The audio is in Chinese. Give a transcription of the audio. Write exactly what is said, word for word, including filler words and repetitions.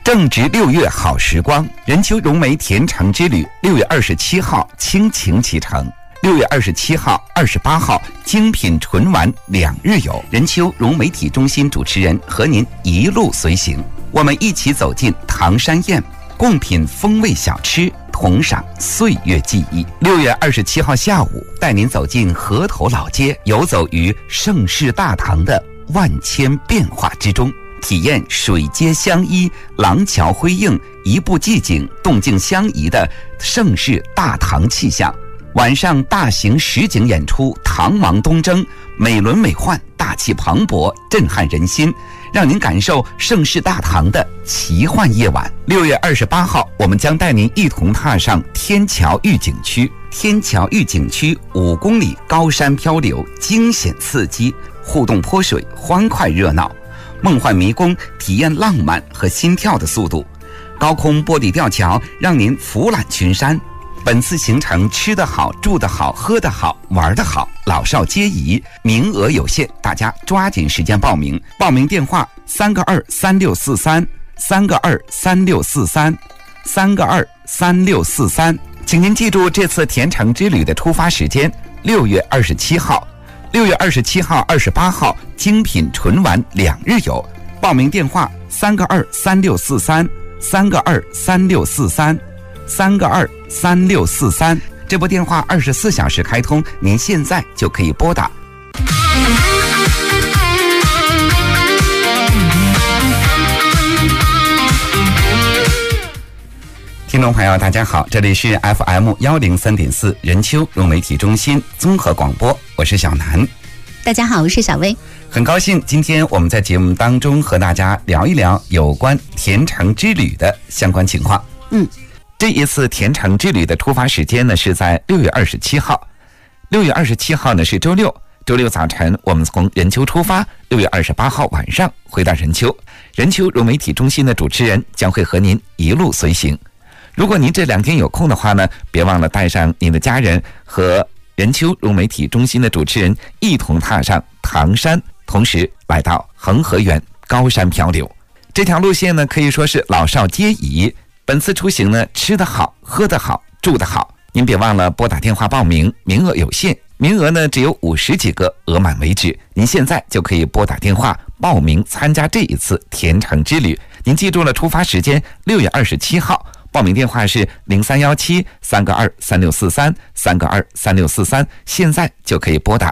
正值六月好时光，任丘融媒甜橙之旅六月二十七号倾情启程，六月二十七号、二十八号精品纯玩两日游。任丘融媒体中心主持人和您一路随行，我们一起走进唐山宴，共品风味小吃，同赏岁月记忆。六月二十七号下午，带您走进河头老街，游走于盛世大唐的万千变化之中，体验水街相依、廊桥辉映、一步寂静、动静相宜的盛世大唐气象。晚上大型实景演出《唐王东征》，美轮美奂，大气磅礴，震撼人心，让您感受盛世大唐的奇幻夜晚。六月二十八号，我们将带您一同踏上天桥御景区。天桥御景区五公里高山漂流，惊险刺激，互动泼水，欢快热闹，梦幻迷宫，体验浪漫和心跳的速度。高空玻璃吊桥让您俯览群山。本次行程吃得好、住得好、喝得好、玩得好，老少皆宜，名额有限，大家抓紧时间报名。报名电话三个二三六四三三个二三六四三三个二三六四三。请您记住这次甜橙之旅的出发时间：六月二十七号。六月二十七号、二十八号精品纯玩两日游。报名电话三个二三六四三三个二三六四三三个二三六四三。这部电话二十四小时开通，您现在就可以拨打。听众朋友大家好，这里是 F M 一零三点四 任丘融媒体中心综合广播，我是小南。 大家好，我是小薇。 很高兴今天我们在节目当中和大家聊一聊有关甜橙之旅的相关情况。 嗯， 这一次甜橙之旅的出发时间呢是在六月二十七号。六月二十七号呢是周六，周六早晨我们从任丘出发，六月二十八号晚上回到任丘。任丘融媒体中心的主持人将会和您一路随行。如果您这两天有空的话呢，别忘了带上您的家人，和任丘融媒体中心的主持人一同踏上唐山，同时来到恒河园高山漂流。这条路线呢可以说是老少皆宜。本次出行呢，吃得好、喝得好、住得好。您别忘了拨打电话报名，名额有限，名额呢只有五十几个，额满为止。您现在就可以拨打电话报名参加这一次甜橙之旅。您记住了出发时间六月二十七号。报名电话是零三一七三个二三六四三三个二三六四三，现在就可以拨打。